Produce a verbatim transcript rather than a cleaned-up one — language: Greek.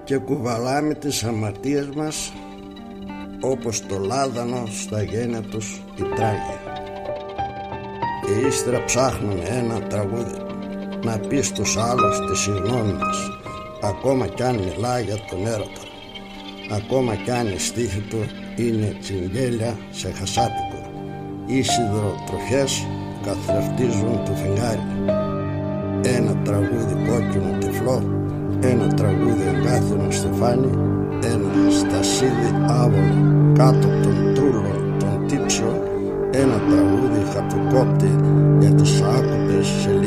και κουβαλάμε τις αμαρτίες μας όπως το λάδανο στα γένια τους η τράγη. Και ύστερα ψάχνουμε ένα τραγούδι να πει στους άλλους τη συγγνώμη μας, ακόμα κι αν μιλά για τον έρωτα, ακόμα κι αν η στίχη του είναι τσιγγέλια σε χασάπικο ή σιδηροτροχές που καθρεφτίζουν το φεγγάρι. Ένα τραγούδι κόκκινο τυφλό, ένα τραγούδι εγκάθινο στεφάνι, ένα στασίδι άβολο κάτω από τον τρούλο τον τύψο, ένα τραγούδι χαπτοκόπτη για τις άκουπες σελίδες.